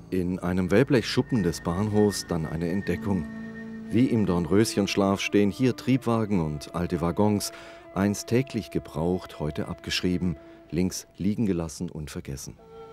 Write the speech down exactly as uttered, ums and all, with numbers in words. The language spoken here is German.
In einem Wellblechschuppen des Bahnhofs dann eine Entdeckung. Wie im Dornröschenschlaf stehen hier Triebwagen und alte Waggons, einst täglich gebraucht, heute abgeschrieben, links liegen gelassen und vergessen.